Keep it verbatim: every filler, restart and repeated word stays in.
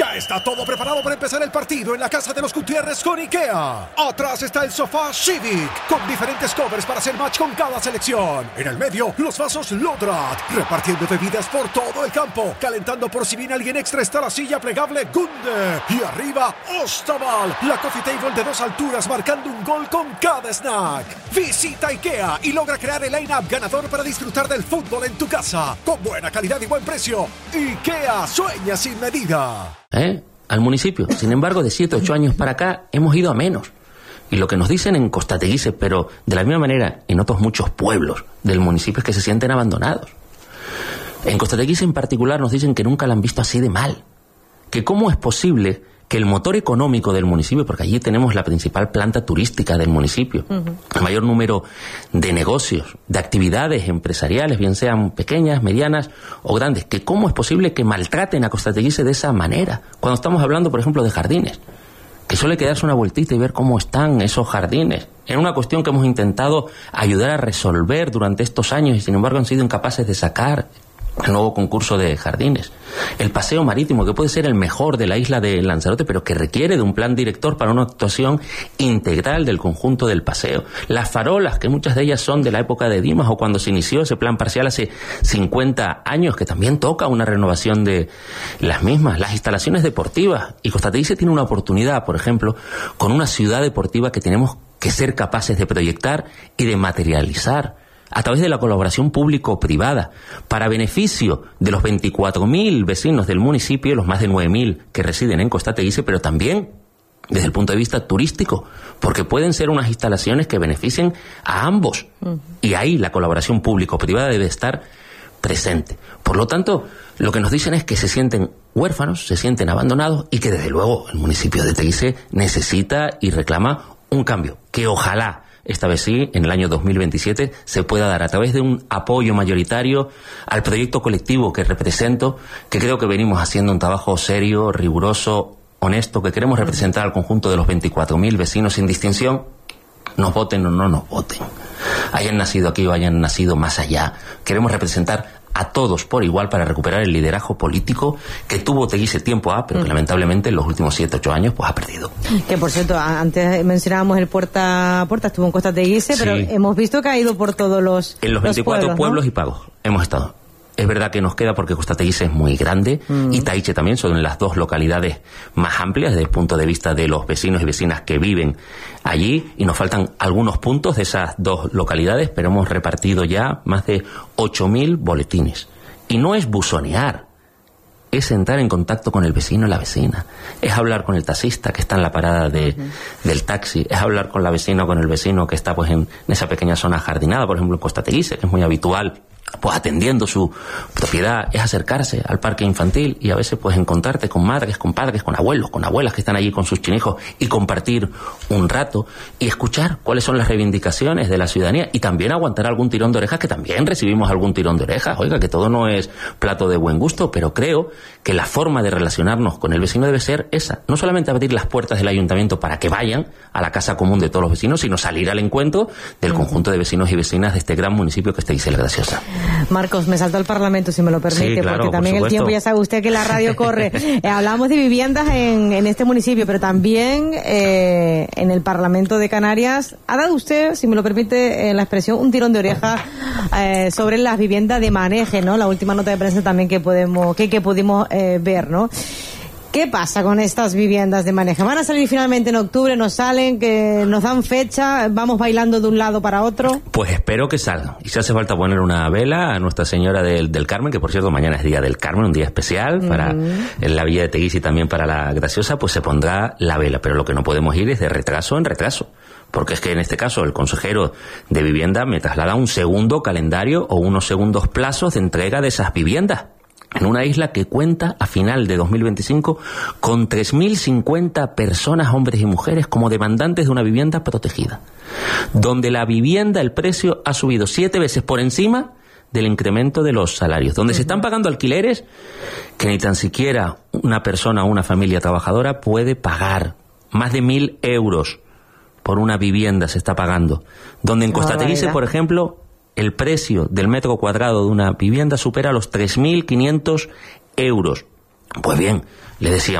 Ya está todo preparado para empezar el partido en la casa de los Gutiérrez con IKEA. Atrás está el sofá Civic, con diferentes covers para hacer match con cada selección. En el medio, los vasos Lodrat, repartiendo bebidas por todo el campo. Calentando por si viene alguien extra está la silla plegable Gunde. Y arriba, Ostaval, la coffee table de dos alturas marcando un gol con cada snack. Visita IKEA y logra crear el line-up ganador para disfrutar del fútbol en tu casa. Con buena calidad y buen precio. IKEA sueña sin medida. ¿Eh? Al municipio. Sin embargo, de siete, ocho años para acá hemos ido a menos. Y lo que nos dicen en Costa Teguise, pero de la misma manera en otros muchos pueblos del municipio, es que se sienten abandonados. En Costa Teguise en particular nos dicen que nunca la han visto así de mal. Que cómo es posible que el motor económico del municipio, porque allí tenemos la principal planta turística del municipio, uh-huh. el mayor número de negocios, de actividades empresariales, bien sean pequeñas, medianas o grandes, que cómo es posible que maltraten a Costa Teguise de esa manera, cuando estamos hablando, por ejemplo, de jardines, que suele quedarse una vueltita y ver cómo están esos jardines. Es una cuestión que hemos intentado ayudar a resolver durante estos años y sin embargo han sido incapaces de sacar el nuevo concurso de jardines. El paseo marítimo, que puede ser el mejor de la isla de Lanzarote, pero que requiere de un plan director para una actuación integral del conjunto del paseo. Las farolas, que muchas de ellas son de la época de Dimas o cuando se inició ese plan parcial hace cincuenta años, que también toca una renovación de las mismas. Las instalaciones deportivas. Y Costa Teguise tiene una oportunidad, por ejemplo, con una ciudad deportiva que tenemos que ser capaces de proyectar y de materializar a través de la colaboración público-privada, para beneficio de los veinticuatro mil vecinos del municipio, los más de nueve mil que residen en Costa Teguise, pero también desde el punto de vista turístico, porque pueden ser unas instalaciones que beneficien a ambos. Uh-huh. Y ahí la colaboración público-privada debe estar presente. Por lo tanto, lo que nos dicen es que se sienten huérfanos, se sienten abandonados y que desde luego el municipio de Teguise necesita y reclama un cambio, que ojalá esta vez sí, en el año dos mil veintisiete, se pueda dar a través de un apoyo mayoritario al proyecto colectivo que represento, que creo que venimos haciendo un trabajo serio, riguroso, honesto, que queremos representar al conjunto de los veinticuatro mil vecinos sin distinción, nos voten o no nos voten, hayan nacido aquí o hayan nacido más allá. Queremos representar a todos por igual para recuperar el liderazgo político que tuvo Teguise tiempo A, pero que lamentablemente en los últimos siete, ocho años pues ha perdido. Que por cierto, antes mencionábamos el Puerta a Puerta, estuvo en Costa Teguise, sí. Pero hemos visto que ha ido por todos los En los veinticuatro los pueblos, pueblos ¿no? y pagos hemos estado. Es verdad que nos queda porque Costa Teguise es muy grande mm. y Taiche también, son las dos localidades más amplias desde el punto de vista de los vecinos y vecinas que viven allí, y nos faltan algunos puntos de esas dos localidades, pero hemos repartido ya más de ocho mil boletines. Y no es buzonear, es entrar en contacto con el vecino y la vecina, es hablar con el taxista que está en la parada de, uh-huh. del taxi, es hablar con la vecina o con el vecino que está pues en, en esa pequeña zona jardinada, por ejemplo en Costa Teguise, que es muy habitual, pues atendiendo su propiedad, es acercarse al parque infantil y a veces pues encontrarte con madres, con padres, con abuelos, con abuelas que están allí con sus chinijos y compartir un rato y escuchar cuáles son las reivindicaciones de la ciudadanía y también aguantar algún tirón de orejas, que también recibimos algún tirón de orejas. Oiga, que todo no es plato de buen gusto, pero creo que la forma de relacionarnos con el vecino debe ser esa, no solamente abrir las puertas del ayuntamiento para que vayan a la casa común de todos los vecinos, sino salir al encuentro del conjunto de vecinos y vecinas de este gran municipio que es Teguise la Graciosa. Marcos, me salto al Parlamento, si me lo permite, sí, claro, porque también por el tiempo, ya sabe usted que la radio corre. eh, hablamos de viviendas en, en este municipio, pero también eh, en el Parlamento de Canarias. Ha dado usted, si me lo permite eh, la expresión, un tirón de oreja eh, sobre las viviendas de maneje, ¿no? La última nota de prensa también que podemos que, que pudimos eh, ver, ¿no? ¿Qué pasa con estas viviendas de manejo? ¿Van a salir finalmente en octubre? ¿No salen? ¿Que nos dan fecha? ¿Vamos bailando de un lado para otro? Pues espero que salgan. Y si hace falta poner una vela a Nuestra Señora del, del Carmen, que por cierto mañana es Día del Carmen, un día especial para mm. en la Villa de Teguise y también para la Graciosa, pues se pondrá la vela. Pero lo que no podemos ir es de retraso en retraso. Porque es que en este caso el consejero de Vivienda me traslada un segundo calendario o unos segundos plazos de entrega de esas viviendas. En una isla que cuenta a final de dos mil veinticinco con tres mil cincuenta personas, hombres y mujeres, como demandantes de una vivienda protegida, donde la vivienda, el precio ha subido siete veces por encima del incremento de los salarios, donde uh-huh. se están pagando alquileres que ni tan siquiera una persona o una familia trabajadora puede pagar. Más de mil euros por una vivienda se está pagando, donde en Costa Teguise, por ejemplo, el precio del metro cuadrado de una vivienda supera los tres mil quinientos euros. Pues bien, le decía